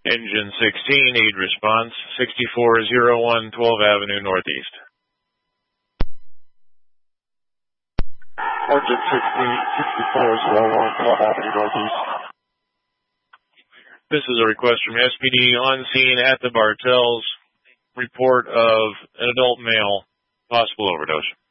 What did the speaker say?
Engine 16, aid response, 6401 12th Avenue Northeast. Engine 16, 6401 12th Avenue Northeast. This is a request from SPD on scene at the Bartels. Report of an adult male, possible overdose.